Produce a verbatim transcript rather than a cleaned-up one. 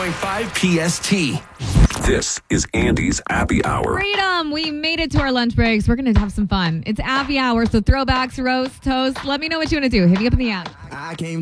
point five P S T. This is Andy's Happy Hour. Freedom. We made it to our lunch breaks. We're going to have some fun. It's Happy Hour, so throwbacks, roast, toast. Let me know what you want to do. Hit me up in the app. I came